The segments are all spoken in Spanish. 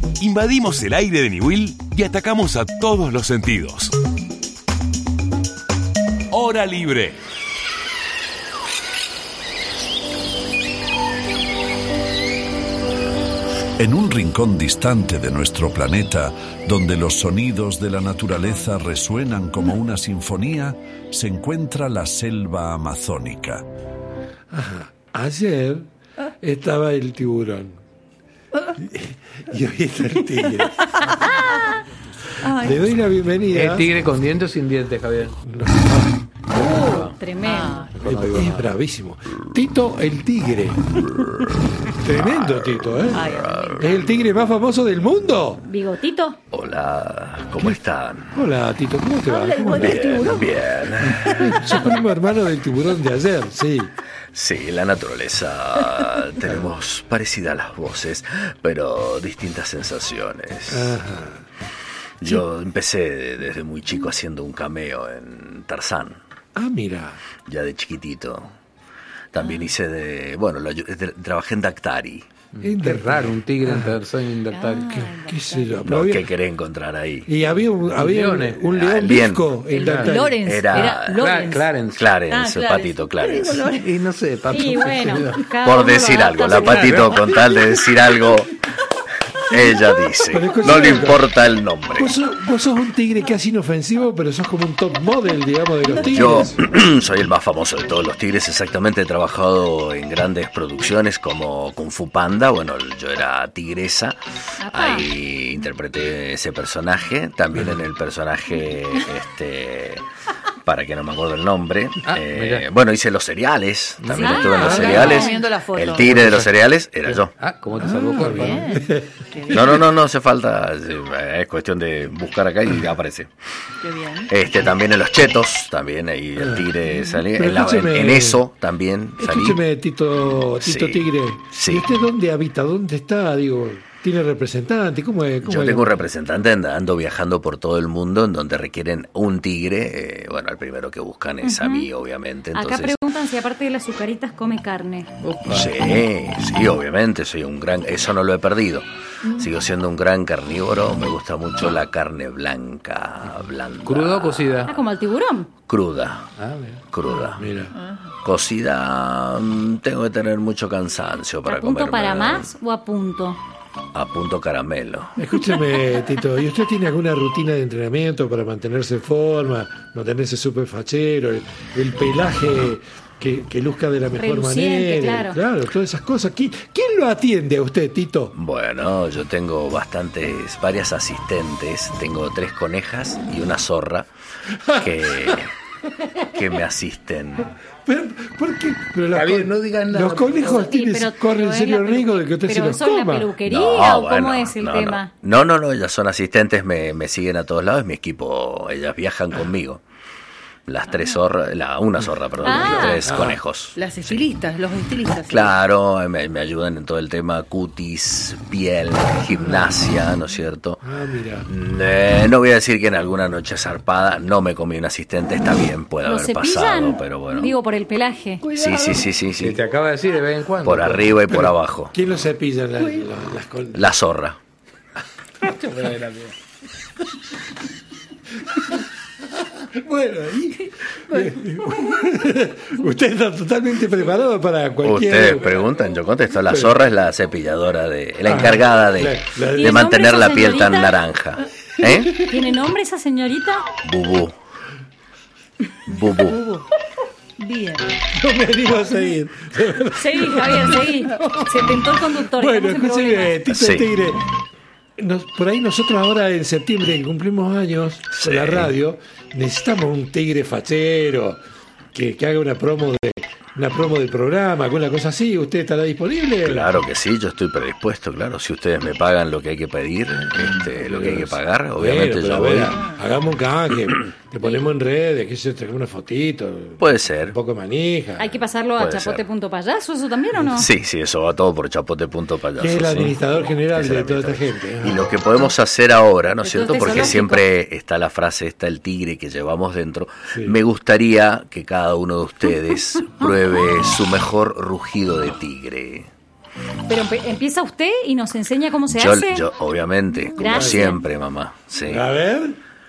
Invadimos el aire de Niwil y atacamos a todos los sentidos. Hora libre. En un rincón distante de nuestro planeta, donde los sonidos de la naturaleza resuenan como una sinfonía, se encuentra la selva amazónica. Ayer estaba el tiburón y hoy está el tigre. Le doy la bienvenida. ¿El tigre con dientes o sin dientes, Javier? Tremendo. Es bravísimo. Tito el tigre. Tremendo Tito, ¿eh? Ay, es el tigre más famoso del mundo. ¿Bigotito? Hola, ¿cómo están? Hola Tito, ¿cómo te va? ¿Cómo Bien, bien. Sos primo hermano del tiburón de ayer, sí. Sí, la naturaleza tenemos parecidas las voces, pero distintas sensaciones. Ajá. Yo empecé desde muy chico haciendo un cameo en Tarzán. Ah, mira. Ya de chiquitito. También hice trabajé en Dactari. Es raro un tigre en Tarzán y en Dactari. ¿Qué sé yo? No, ¿qué querés encontrar ahí? Y había un león bien. visco en Dactari. Lawrence. Era Lawrence. Clarence, Patito Clarence. Y no sé, Pato. Y bueno, Por decir algo, la Patito con tal de decir algo, ella dice, no le importa el nombre. Vos sos un tigre casi inofensivo, pero sos como un top model, digamos, de los tigres. Yo soy el más famoso de todos los tigres, exactamente. He trabajado en grandes producciones como Kung Fu Panda. Bueno, yo era tigresa, ahí interpreté ese personaje. También en el personaje, para que no me acuerdo el nombre. Bueno, hice los cereales, también estuve en los cereales. El tigre de los cereales era yo. ¿Cómo te salvó Corva? No hace falta, es cuestión de buscar acá y aparece. Qué bien. También en los chetos, también ahí el tigre salía. En eso también salí. Escúcheme, Tito Tigre. Sí. ¿Y usted dónde habita? ¿Dónde está? Digo, ¿tiene representante? ¿Cómo es? Yo tengo un representante, ando viajando por todo el mundo en donde requieren un tigre. Bueno, el primero que buscan es a mí, obviamente. Entonces, acá preguntan si aparte de las azucaritas come carne. Sí, obviamente, soy un gran... Eso no lo he perdido. Sigo siendo un gran carnívoro. Me gusta mucho la carne blanda. ¿Cruda o cocida? Como el tiburón. Cruda. Cruda. Mira. Cocida, tengo que tener mucho cansancio para comer. ¿A punto para más o a punto? A punto caramelo. Escúcheme, Tito, ¿y usted tiene alguna rutina de entrenamiento para mantenerse en forma, mantenerse súper fachero, el pelaje que luzca de la mejor reluciente, manera? Claro, todas esas cosas. ¿Quién lo atiende a usted, Tito? Bueno, yo tengo varias asistentes. Tengo 3 conejas y una zorra que me asisten. Pero, ¿por qué? Pero Javier, no digan nada. Los conejos corren serio riesgo de que usted se los ¿Pero son coma. la peluquería o cómo bueno, es el tema? No, ellas son asistentes, me siguen a todos lados, es mi equipo, ellas viajan conmigo. Las 3 zorras, una zorra, perdón, y 3 conejos. Las estilistas, los estilistas. Claro, me ayudan en todo el tema cutis, piel, gimnasia, ¿no es cierto? Mira. No voy a decir que en alguna noche zarpada no me comí un asistente, está bien, puede ¿Lo haber cepillan? pasado, pero bueno. Digo, por el pelaje. Sí. Te acaba de decir de vez en cuando. Por arriba y por abajo. ¿Quién lo cepilla? La zorra. Bueno, usted está totalmente preparado para cualquier... Ustedes preguntan, yo contesto. La zorra es la cepilladora, la encargada de mantener la piel tan naranja. ¿Tiene nombre esa señorita? Bubú. Bien. No me animo a seguir. Seguí, Javier, seguí. Se tentó el conductor. Bueno, estamos en escúcheme, problemas. Tito Tigre. Por ahí nosotros ahora en septiembre, que cumplimos años con la radio, necesitamos un tigre fachero que haga una promo del programa, alguna cosa así. ¿Usted estará disponible? Claro que sí, yo estoy predispuesto, claro. Si ustedes me pagan lo que hay que pedir, lo que hay que pagar, obviamente yo voy. Hagamos un canje, te ponemos en redes, que se traemos una fotito. Puede ser. Un poco de manija. ¿Hay que pasarlo a chapote.payaso, eso también o no? Sí, eso va todo por chapote.payaso. Que es el administrador general de toda esta gente. Y lo que podemos hacer ahora, ¿no es cierto? Porque siempre está la frase, está el tigre que llevamos dentro. Sí. Me gustaría que cada uno de ustedes pruebe su mejor rugido de tigre. Pero empieza usted y nos enseña cómo se Yo, hace. obviamente, como Gracias. siempre, mamá. Sí. A ver.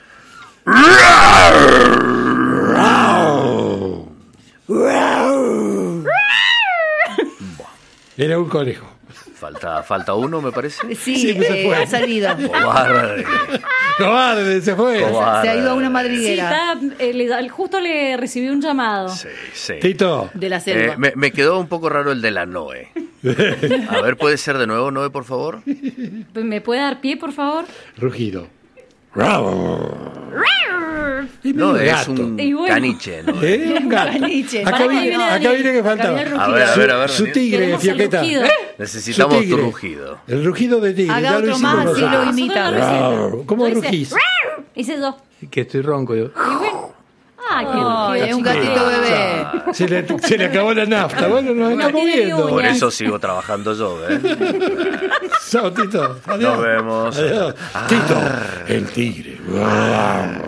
Era un conejo. Falta uno, me parece. Sí, Sí, pues se fue. ha salido. Cobarde. Cobarde, se fue. Cobarde. Se ha ido a una Sí, madriguera justo le recibí un llamado. Sí, sí. Tito. de la selva. Me quedó un poco raro el de la Noe. A ver, ¿puede ser de nuevo, Noe, por favor? ¿Me puede dar pie, por favor? Rugido. No, es gato. un Y bueno. caniche, ¿no? Un gato. Caniche. Acá Pará que viene, viene acá Daniel. viene que faltaba. Acá viene el A ver, a ver, a ver. Su Daniel. tigre, Queremos el Fiaqueta. rugido. Necesitamos Su tigre. tu rugido. El rugido de tigre. Haga ya lo otro hicimos más, así nosotros. lo imita. ¿Cómo Yo hice, rugís? Hice dos. Que estoy ronco yo. Y bueno. Ay, qué Ay, es un gatito bebé. Se le acabó la nafta. Bueno, nos estamos tiene viendo. uñas. Por eso sigo trabajando yo, ¿eh? Chao, Tito. Adiós. Nos vemos. Adiós. Tito, el tigre.